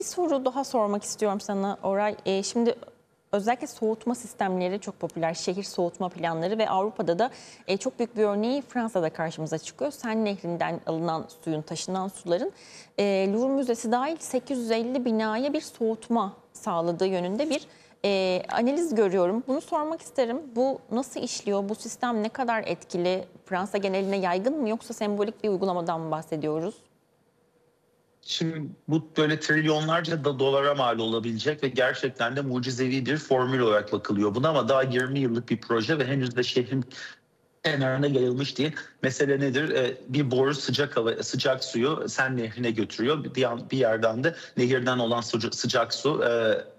Bir soru daha sormak istiyorum sana Oray. Şimdi özellikle soğutma sistemleri çok popüler. Şehir soğutma planları ve Avrupa'da da çok büyük bir örneği Fransa'da karşımıza çıkıyor. Sen Nehri'nden alınan suyun, taşınan suların Louvre Müzesi dahil 850 binaya bir soğutma sağladığı yönünde bir analiz görüyorum. Bunu sormak isterim. Bu nasıl işliyor? Bu sistem ne kadar etkili? Fransa geneline yaygın mı yoksa sembolik bir uygulamadan mı bahsediyoruz? Şimdi bu böyle trilyonlarca da dolara mal olabilecek ve gerçekten de mucizevi bir formül olarak bakılıyor buna, ama daha 20 yıllık bir proje ve henüz de şehrin kenarına yayılmış değil. Mesele nedir? Bir boru sıcak suyu Sen Nehri'ne götürüyor. Bir yerden de nehirden olan sıcak su